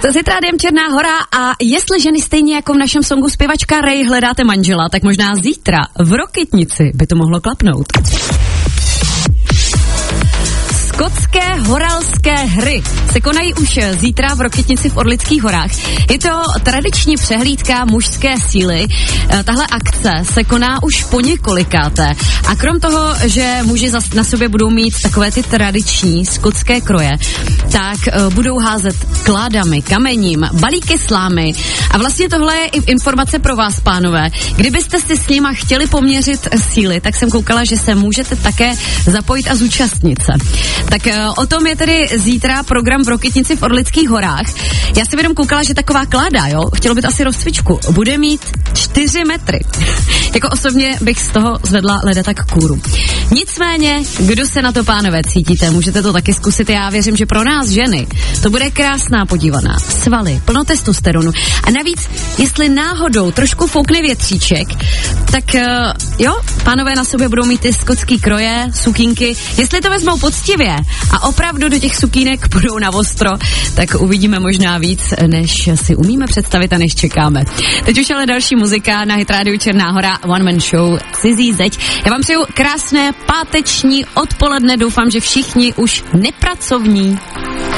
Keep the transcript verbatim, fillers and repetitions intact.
To je Rádiem Černá Hora a jestli ženy stejně jako v našem songu zpěvačka Ray hledáte manžela, tak možná zítra v Rokytnici by to mohlo klapnout. Skotské horalské hry se konají už zítra v Rokytnici v Orlických horách. Je to tradiční přehlídka mužské síly. Tahle akce se koná už po několikáté. A krom toho, že muži na sobě budou mít takové ty tradiční skotské kroje, tak budou házet kládami, kamením, balíky slámy. A vlastně tohle je i informace pro vás, pánové. Kdybyste si s nima chtěli poměřit síly, tak jsem koukala, že se můžete také zapojit a zúčastnit se. Tak o tom je tedy zítra program v Rokytnici v Orlických horách. Já jsem jenom koukala, že taková kláda, jo, chtělo být asi rozcvičku, bude mít čtyři metry. Jako osobně bych z toho zvedla leda tak kůru. Nicméně, kdo se na to, pánové, cítíte, můžete to taky zkusit. Já věřím, že pro nás ženy to bude krásná podívaná. Svaly, plno testosteronu. A navíc, jestli náhodou trošku foukne větříček, tak jo, pánové na sobě budou mít ty skotský kroje, sukínky. Jestli to vezmou poctivě a opravdu do těch sukínek půjdou na ostro, tak uvidíme možná víc, než si umíme představit a než čekáme. Teď už ale další muzika na Hit Rádiu Černá Hora, One Man Show, Cizí zeď. Já vám přeju krásné páteční odpoledne, doufám, že všichni už nepracovní.